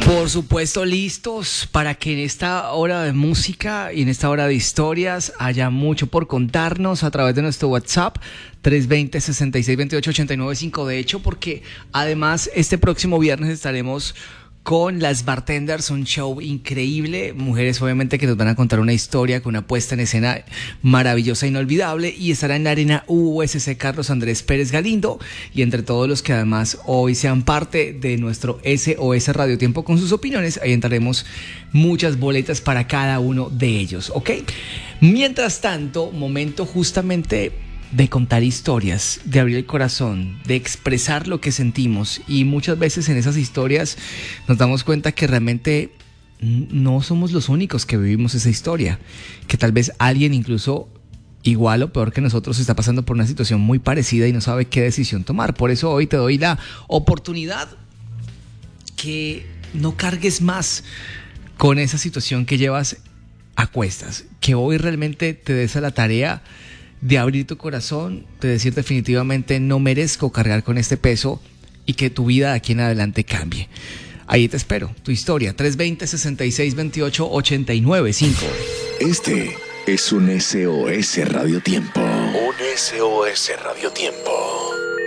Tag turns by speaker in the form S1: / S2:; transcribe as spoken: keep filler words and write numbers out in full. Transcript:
S1: Por supuesto, listos para que en esta hora de música y en esta hora de historias haya mucho por contarnos a través de nuestro WhatsApp tres dos cero, seis seis dos ocho, ocho nueve cinco. De hecho, porque además este próximo viernes estaremos con las Bartenders, un show increíble, mujeres obviamente que nos van a contar una historia con una puesta en escena maravillosa, inolvidable, y estará en la Arena U S C Carlos Andrés Pérez Galindo, y entre todos los que además hoy sean parte de nuestro S O S Radio Tiempo con sus opiniones, ahí entraremos muchas boletas para cada uno de ellos, ¿ok? Mientras tanto, momento justamente de contar historias, de abrir el corazón, de expresar lo que sentimos, y muchas veces en esas historias nos damos cuenta que realmente no somos los únicos que vivimos esa historia, que tal vez alguien incluso igual o peor que nosotros está pasando por una situación muy parecida y no sabe qué decisión tomar. Por eso hoy te doy la oportunidad que no cargues más con esa situación que llevas a cuestas, que hoy realmente te des a la tarea de abrir tu corazón, de decir definitivamente no merezco cargar con este peso, y que tu vida de aquí en adelante cambie. Ahí te espero, tu historia, tres dos cero, seis seis dos ocho, ocho nueve cinco.
S2: Este es un S O S Radio Tiempo. Un S O S Radio Tiempo.